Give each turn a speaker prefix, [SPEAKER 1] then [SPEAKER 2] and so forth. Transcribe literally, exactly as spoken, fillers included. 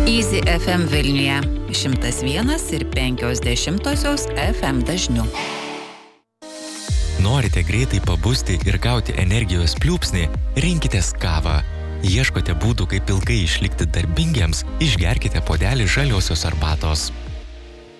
[SPEAKER 1] Easy F M Vilniuje šimtas vienas ir penkios dešimtosios F M dažniu.
[SPEAKER 2] Norite greitai pabusti ir gauti energijos pliūpsnį, rinkitės kavą. Ieškote būdų, kaip ilgai išlikti darbingiems, išgerkite puodelį žaliosios arbatos.